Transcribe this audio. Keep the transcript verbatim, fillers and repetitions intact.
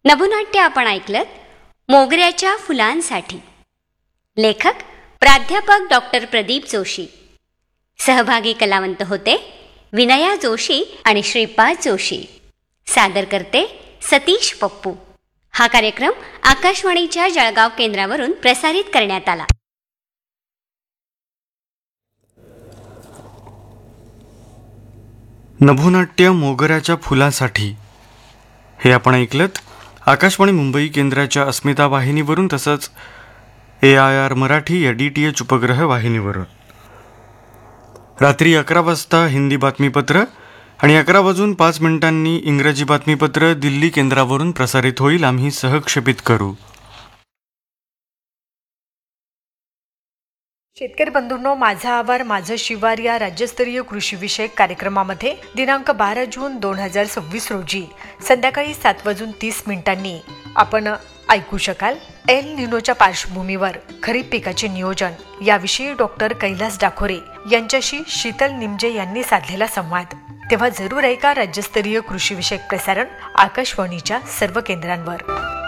नभोनाट्य आपण ऐकलं मोगऱ्याच्या फुलांसाठी. लेखक प्राध्यापक डॉक्टर प्रदीप जोशी. सहभागी कलावंत होते विनया जोशी आणि श्रीपाद जोशी. सादर करते सतीश पप्पू. हा कार्यक्रम आकाशवाणीच्या जळगाव केंद्रावरून प्रसारित करण्यात आला. नभोनाट्य मोगऱ्याच्या फुलासाठी हे आपण ऐकलत आकाशवाणी मुंबई केंद्राच्या अस्मिता वाहिनीवरून, तसंच ए आय आर मराठी या डी टी एच उपग्रह वाहिनीवरून. रात्री अकरा वाजता हिंदी बातमीपत्र आणि अकरा वाजून पाच मिनिटांनी इंग्रजी बातमीपत्र दिल्ली केंद्रावरून प्रसारित होईल. आम्ही सहक्षेपित करू. शेतकरी बंधूंनो, माझा आभार माझं शिवार या राज्यस्तरीय कृषीविषयक कार्यक्रमामध्ये दिनांक बारा जून दोन हजार सव्वीस रोजी संध्याकाळी सात वाजून तीस मिनिटांनी आपण ऐकू शकाल एल निनोच्या पार्श्वभूमीवर खरीप पिकाचे नियोजन याविषयी डॉक्टर कैलास डाखोरे यांच्याशी शीतल निमजे यांनी साधलेला संवाद. तेव्हा जरूर ऐका राज्यस्तरीय कृषीविषयक प्रसारण आकाशवाणीच्या सर्व केंद्रांवर.